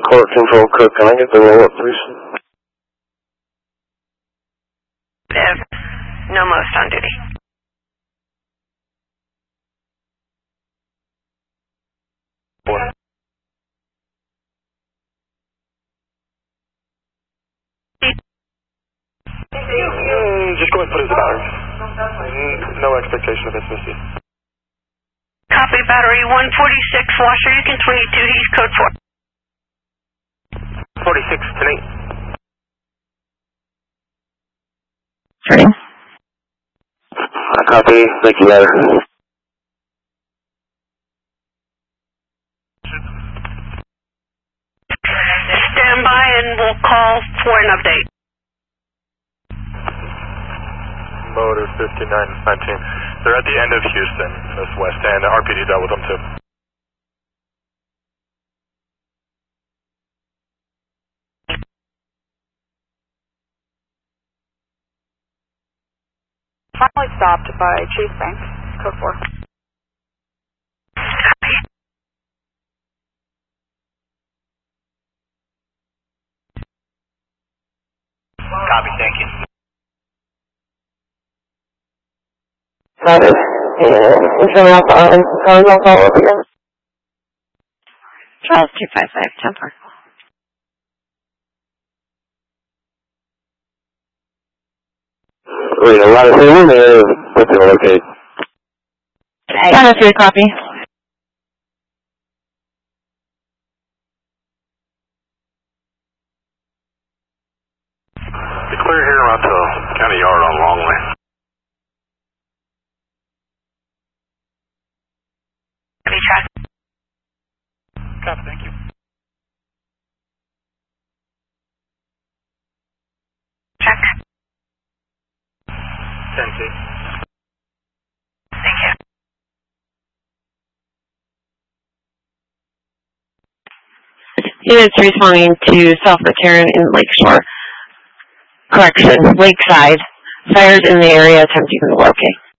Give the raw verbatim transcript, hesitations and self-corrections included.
Court Control Cook, can I get the roll up, please? No most on duty. Four. Mm, just go ahead and put it as a battery. Mm, no expectation of intimacy. Copy, battery one forty-six, Washer, you can twenty-two, he's code four. forty-six, tonight. Turning. Copy, thank you, ladder. Stand by and we'll call for an update. Motor fifty-nine nineteen. They're at the end of Houston, this west end. R P D dealt with them too. Finally stopped by Chase Bank, code four. Copy, thank you. Got it. Yeah, it's going off on calling on call over again. Charles two five five, Temper. Wait, a lot of things in there, but they're okay. Got a free copy. Be clear here around to County Yard on Longway. Check. Copy, thank you. Check. ten C. Thank you. Units responding to South McCarran in Lakeshore. Correction, Lakeside. Fires in the area attempting to locate.